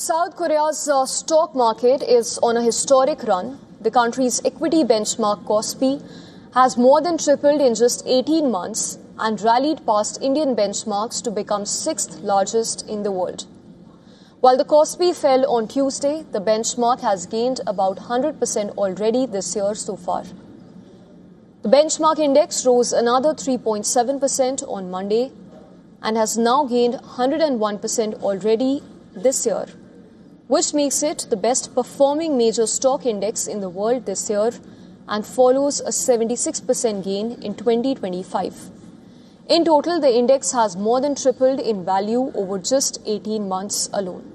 South Korea's stock market is on a historic run. The country's equity benchmark Kospi has more than tripled in just 18 months and rallied past Indian benchmarks to become sixth largest in the world. While the Kospi fell on Tuesday, the benchmark has gained about 100% already this year so far. The benchmark index rose another 3.7% on Monday and has now gained 101% already this year, which makes it the best performing major stock index in the world this year and follows a 76% gain in 2025. In total, the index has more than tripled in value over just 18 months alone.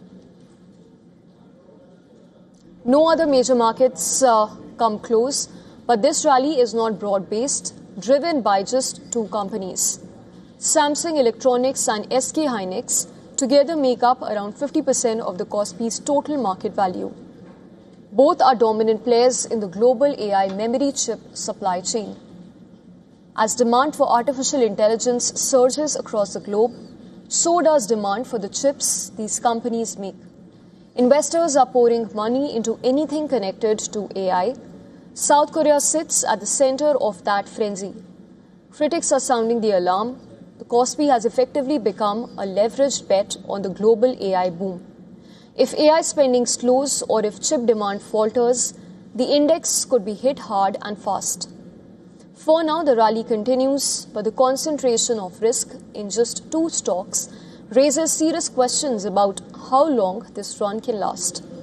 No other major markets come close, but this rally is not broad-based, driven by just two companies. Samsung Electronics and SK Hynix together make up around 50% of the Kospi's total market value. Both are dominant players in the global AI memory chip supply chain. As demand for artificial intelligence surges across the globe, so does demand for the chips these companies make. Investors are pouring money into anything connected to AI. South Korea sits at the center of that frenzy. Critics are sounding the alarm. The Kospi has effectively become a leveraged bet on the global AI boom. If AI spending slows or if chip demand falters, the index could be hit hard and fast. For now, the rally continues, but the concentration of risk in just two stocks raises serious questions about how long this run can last.